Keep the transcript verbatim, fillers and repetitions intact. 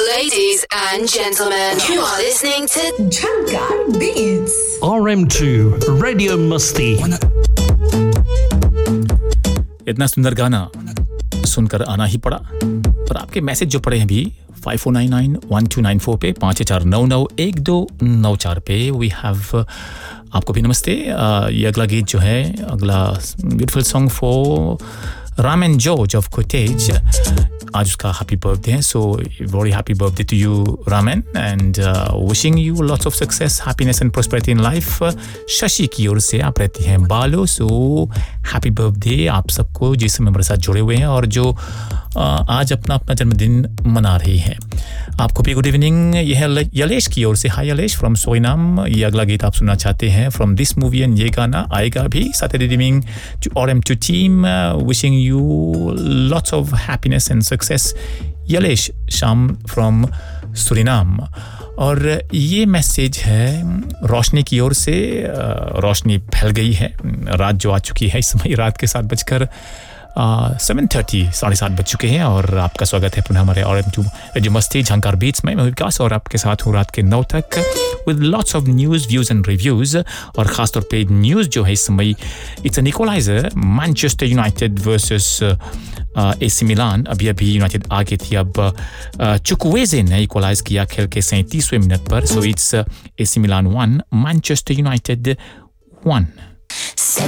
Ladies and gentlemen, you are listening to Jhankar Beats. R M two Radio Musti. इतना सुंदर गाना सुनकर आना ही पड़ा पर आपके मैसेज जो पड़े हैं भी five four nine nine one two nine four पे पाँच चार नौ नौ एक दो नौ चार पे वी हैव आपको भी नमस्ते. ये अगला गीत जो है अगला beautiful song for Ram and George of cottage. आज उसका हैप्पी बर्थडे है so very happy birthday to you Raman and wishing you lots of success happiness and prosperity in life. Shashi की ओर से आप रहती हैं बालो सो हैप्पी बर्थडे आप सबको जिस समय मेरे साथ जुड़े हुए हैं और जो uh, आज अपना अपना जन्मदिन मना रही हैं. आपको भी गुड इवनिंग. यह है यलेश की ओर से. हाय यलेश फ्रॉम सोइनाम. ये अगला गीत आप सुनना चाहते हैं फ्रॉम दिस मूवी एंड ये गाना आएगा भी Saturday evening to R M to team wishing you lots of happiness and success. यलेश शाम फ्रॉम सुरीनाम. और ये मैसेज है रोशनी की ओर से. रोशनी फैल गई है. रात जो आ चुकी है इस समय रात के सात बजकर सेवन थर्टी साढ़े सात बज चुके हैं और आपका स्वागत है पुनः हमारे आर एम टू रेडियो मस्ती झंकार बीट्स में. मैं विकास और आपके साथ हूँ रात के नौ तक with lots of news views and reviews. और ख़ासतौर पे न्यूज़ जो है इस समय it's an equaliser Manchester United versus AC Milan. अभी अभी यूनाइटेड आगे थी. अब चुक्वेज़े ने इक्वलाइज किया खेल के सैंतीसवें मिनट पर. So it's AC Milan one Manchester United one.